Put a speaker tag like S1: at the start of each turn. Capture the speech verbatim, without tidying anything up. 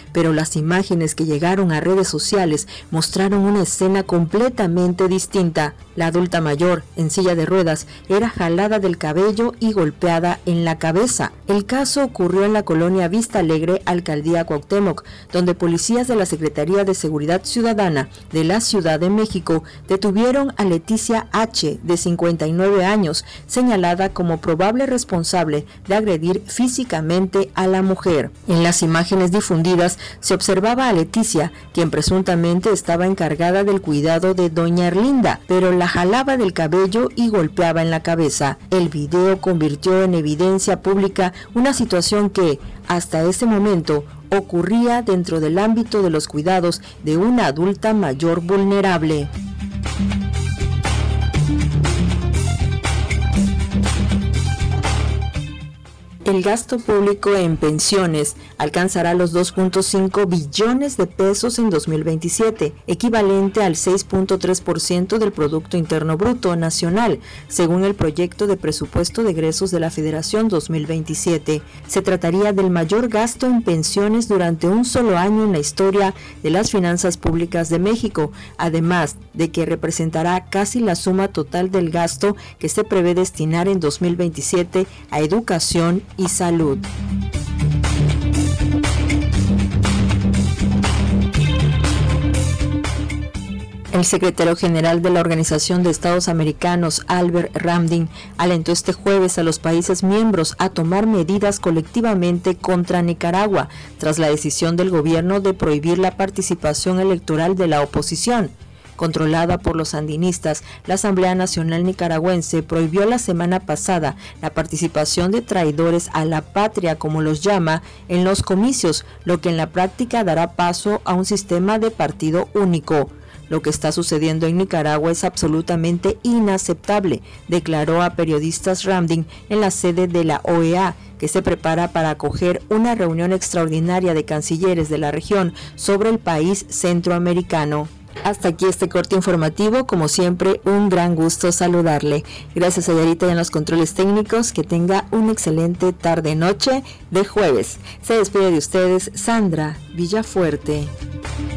S1: pero las imágenes que llegaron a redes sociales mostraron una escena completamente distinta. La adulta mayor, en silla de ruedas, era jalada del cabello y golpeada en la cabeza. El caso ocurrió en la colonia Vista Alegre, Alcaldía Cuauhtémoc, donde policías de la Secretaría de Seguridad Ciudadana de la Ciudad de México detuvieron a Leticia H., de cincuenta y nueve años, señalada como probable responsable de agredir físicamente a la mujer. En las imágenes difundidas se observaba a Leticia, quien presuntamente estaba encargada del cuidado de doña Erlinda, pero la jalaba del cabello y golpeaba en la cabeza. El video convirtió en evidencia pública una situación que, hasta ese momento, ocurría dentro del ámbito de los cuidados de una adulta mayor vulnerable. El gasto público en pensiones alcanzará los dos punto cinco billones de pesos en dos mil veintisiete, equivalente al seis punto tres por ciento del Producto Interno Bruto Nacional, según el proyecto de presupuesto de egresos de la Federación dos mil veintisiete. Se trataría del mayor gasto en pensiones durante un solo año en la historia de las finanzas públicas de México, además de que representará casi la suma total del gasto que se prevé destinar en dos mil veintisiete a educación y salud. El secretario general de la Organización de Estados Americanos, Albert Ramdin, alentó este jueves a los países miembros a tomar medidas colectivamente contra Nicaragua, tras la decisión del gobierno de prohibir la participación electoral de la oposición. Controlada por los sandinistas, la Asamblea Nacional Nicaragüense prohibió la semana pasada la participación de traidores a la patria, como los llama, en los comicios, lo que en la práctica dará paso a un sistema de partido único. Lo que está sucediendo en Nicaragua es absolutamente inaceptable, declaró a periodistas Ramdin en la sede de la O E A, que se prepara para acoger una reunión extraordinaria de cancilleres de la región sobre el país centroamericano. Hasta aquí este corte informativo, como siempre un gran gusto saludarle. Gracias a Yarita en los controles técnicos, que tenga una excelente tarde-noche de jueves. Se despide de ustedes Sandra Villafuerte.